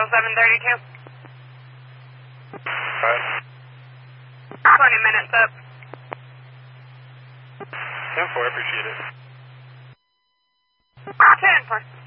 732. Alright. 20 minutes up. 10-4, appreciate it. 10-4.